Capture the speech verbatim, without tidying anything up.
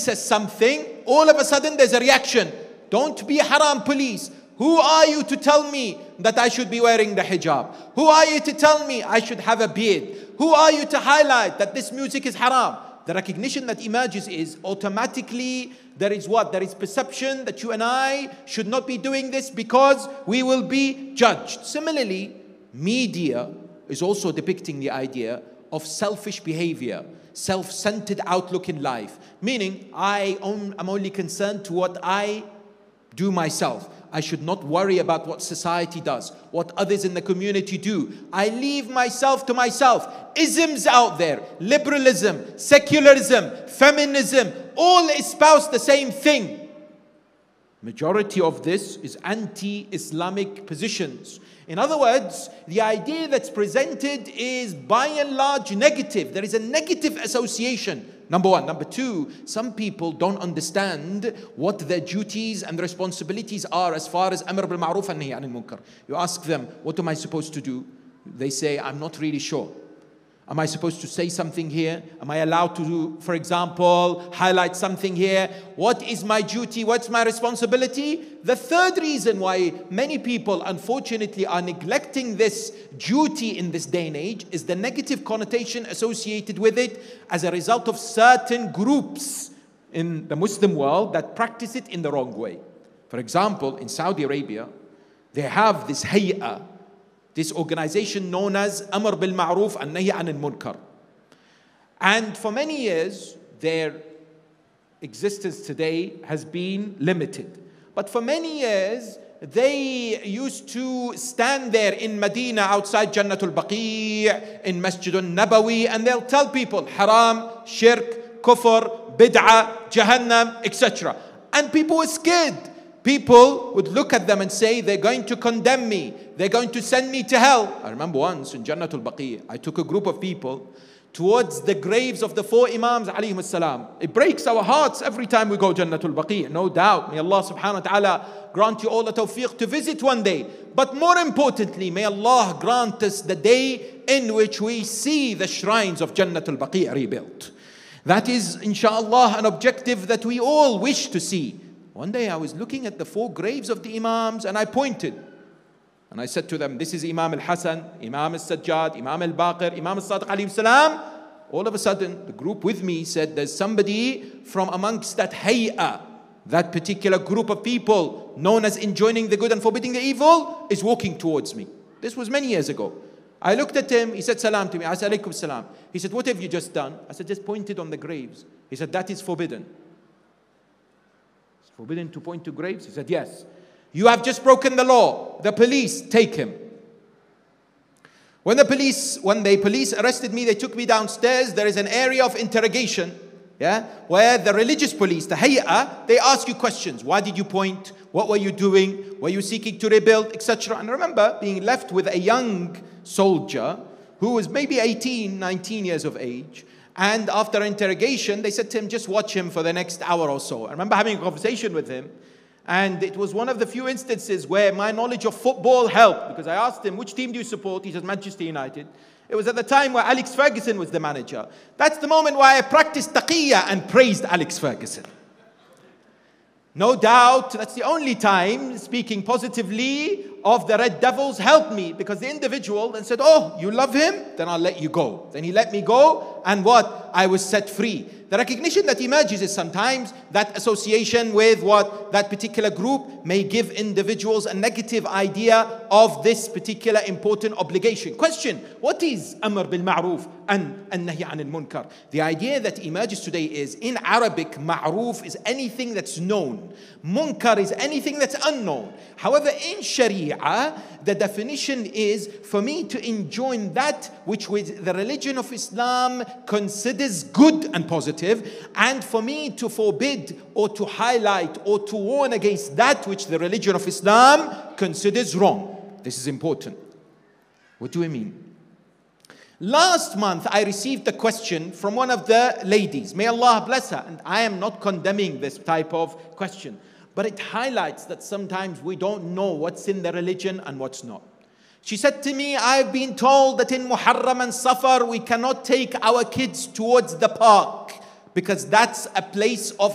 says something, all of a sudden there's a reaction. Don't be haram police. Who are you to tell me that I should be wearing the hijab? Who are you to tell me I should have a beard? Who are you to highlight that this music is haram? The recognition that emerges is automatically there is what? There is perception that you and I should not be doing this because we will be judged. Similarly, media is also depicting the idea of selfish behavior, self-centered outlook in life. Meaning, I am only concerned to what I do myself. I should not worry about what society does, what others in the community do. I leave myself to myself. Isms out there, liberalism, secularism, feminism, all espouse the same thing. Majority of this is anti-Islamic positions. In other words, the idea that's presented is by and large negative. There is a negative association. Number one. Number two, some people don't understand what their duties and responsibilities are as far as Amr bil Ma'ruf and Nahy anil Munkar. You ask them, what am I supposed to do? They say, I'm not really sure. Am I supposed to say something here? Am I allowed to, for example, highlight something here? What is my duty? What's my responsibility? The third reason why many people, unfortunately, are neglecting this duty in this day and age is the negative connotation associated with it as a result of certain groups in the Muslim world that practice it in the wrong way. For example, in Saudi Arabia, they have this hay'ah, this organization known as Amr bil Ma'ruf and Nahy anil Munkar. And for many years, their existence today has been limited. But for many years, they used to stand there in Medina outside Jannatul Baqi', in Masjidun Nabawi, and they'll tell people haram, shirk, kufr, bid'ah, jahannam, et cetera. And people were scared. People would look at them and say, they're going to condemn me. They're going to send me to hell. I remember once in Jannatul Baqi', I took a group of people towards the graves of the four Imams alayhim as-salam. It breaks our hearts every time we go Jannatul Baqi', no doubt. May Allah subhanahu wa ta'ala grant you all the tawfiq to visit one day. But more importantly, may Allah grant us the day in which we see the shrines of Jannatul Baqi' rebuilt. That is, inshallah, an objective that we all wish to see. One day I was looking at the four graves of the Imams and I pointed. And I said to them, this is Imam al-Hasan, Imam al-Sajjad, Imam al-Baqir, Imam al-Sadiq alayhi salam. All of a sudden, the group with me said, there's somebody from amongst that hay'ah, that particular group of people known as enjoining the good and forbidding the evil, is walking towards me. This was many years ago. I looked at him, he said salam to me. I said, alaykum salam. He said, what have you just done? I said, just pointed on the graves. He said, that is forbidden. It's forbidden to point to graves? He said, yes. You have just broken the law. The police, take him. When the police, when the police arrested me, they took me downstairs. There is an area of interrogation, yeah, where the religious police, the hay'ah, they ask you questions. Why did you point? What were you doing? Were you seeking to rebuild, et cetera? And I remember being left with a young soldier who was maybe eighteen, nineteen years of age. And after interrogation, they said to him, just watch him for the next hour or so. I remember having a conversation with him. And it was one of the few instances where my knowledge of football helped. Because I asked him, which team do you support? He said, Manchester United. It was at the time where Alex Ferguson was the manager. That's the moment where I practiced taqiyya and praised Alex Ferguson. No doubt, that's the only time speaking positively of the Red Devils helped me. Because the individual then said, oh, you love him? Then I'll let you go. Then he let me go. And what? I was set free. The recognition that emerges is sometimes that association with what that particular group may give individuals a negative idea of this particular important obligation. Question, what is Amr bil Ma'ruf and Nahy anil Munkar? The idea that emerges today is, in Arabic, Ma'ruf is anything that's known. Munkar is anything that's unknown. However, in Sharia, the definition is for me to enjoin that which with the religion of Islam considers good and positive, and for me to forbid or to highlight or to warn against that which the religion of Islam considers wrong. This is important. What do I mean? Last month, I received a question from one of the ladies. May Allah bless her. And I am not condemning this type of question. But it highlights that sometimes we don't know what's in the religion and what's not. She said to me, I've been told that in Muharram and Safar, we cannot take our kids towards the park because that's a place of